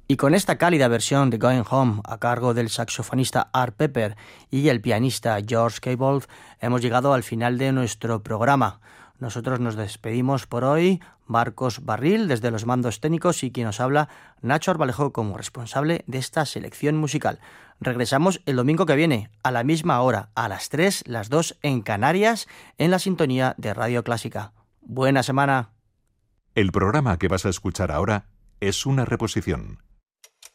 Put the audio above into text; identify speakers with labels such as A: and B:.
A: Y con esta cálida versión de Going Home a cargo del saxofonista Art Pepper y el pianista George Cable, hemos llegado al final de nuestro programa. Nosotros nos despedimos por hoy, Marcos Barril desde los mandos técnicos y quien nos habla, Nacho Arbalejo, como responsable de esta selección musical. Regresamos el domingo que viene, a la misma hora, a las 3, las 2 en Canarias, en la sintonía de Radio Clásica. Buena semana.
B: El programa que vas a escuchar ahora es una reposición.